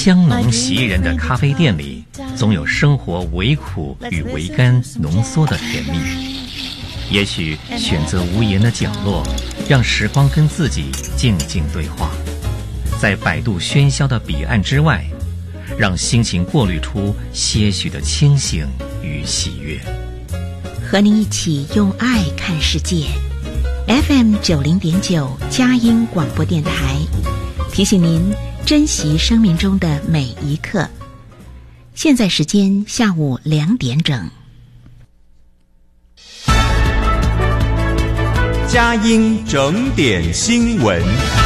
香浓袭人的咖啡店里，总有生活微苦与微甘浓缩的甜蜜。也许选择无言的角落，让时光跟自己静静对话，在摆渡喧嚣的彼岸之外，让心情过滤出些许的清醒与喜悦。 和您一起用爱看世界。FM 90.9佳音广播电台，提醒您珍惜生命中的每一刻。现在时间下午2点整。 佳音整点新闻。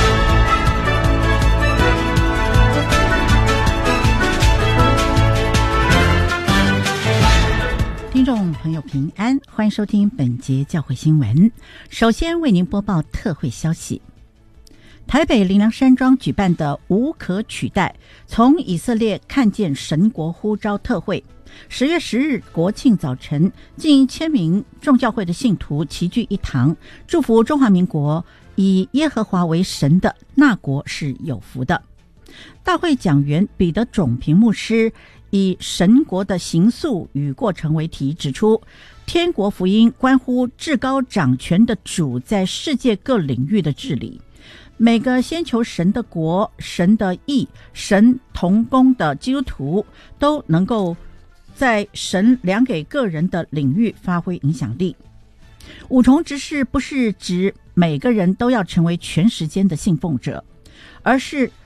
听众朋友平安，欢迎收听本节教会新闻。首先为您播报特会消息。台北灵粮山庄举办的无可取代从以色列看见神国呼召特会，10月10日国庆早晨，近1000名众教会的信徒齐聚一堂，祝福中华民国以耶和华为神的那国是有福的。大会讲员彼得种平牧师以神国的形塑与过程为题，指出天国福音关乎至高掌权的主在世界各领域的治理，每个先求神的国、神的义、神同工的基督徒都能够在神量给个人的领域发挥影响力。五重执事不是指每个人都要成为全时间的侍奉者，而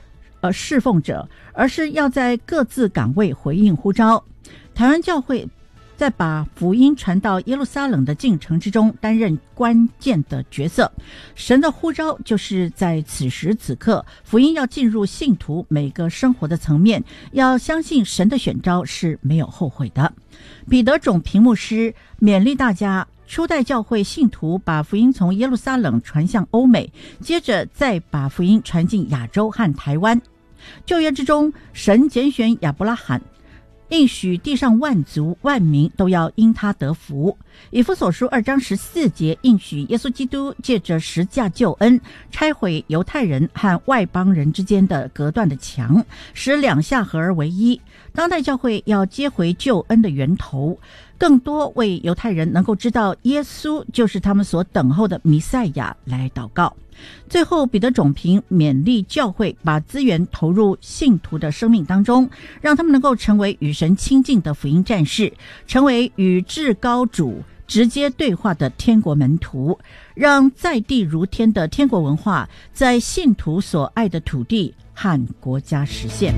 是要在各自岗位回应呼召。台湾教会在把福音传到耶路撒冷的进程之中担任关键的角色。神的呼召就是在此时此刻，福音要进入信徒每个生活的层面，要相信神的选召是没有后悔的。彼得种平牧师勉励大家，初代教会信徒把福音从耶路撒冷传向欧美，接着再把福音传进亚洲和台湾。旧约之中，神拣选亚伯拉罕，应许地上万族万民都要因他得福。以弗所书2章14节应许耶稣基督借着十架救恩，拆毁犹太人和外邦人之间的隔断的墙，使两下合而为一。当代教会要接回救恩的源头，更多为犹太人能够知道耶稣就是他们所等候的弥赛亚来祷告。最后，彼得种平勉励教会把资源投入信徒的生命当中，让他们能够成为与神亲近的福音战士，成为与至高主直接对话的天国门徒，让在地如天的天国文化在信徒所爱的土地和国家实现。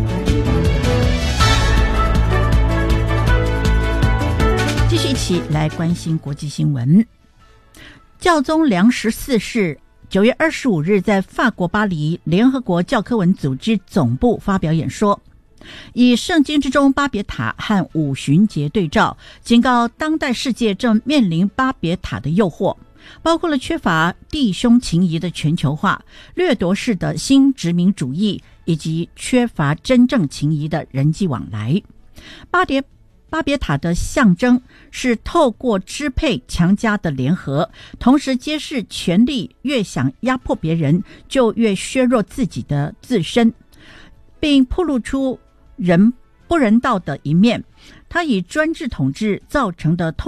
继续一起来关心国际新闻。教宗良14世9月25日在法国巴黎联合国教科文组织总部发表演说，以圣经之中巴别塔和五旬节对照，警告当代世界正面临巴别塔的诱惑，包括了缺乏弟兄情谊的全球化、掠夺式的新殖民主义，以及缺乏真正情谊的人际往来。巴别塔的象征是透过支配强加的联合，同时揭示权力越想压迫别人，就越削弱自己的自身，并暴露出人不人道的一面。它以专制统治造成的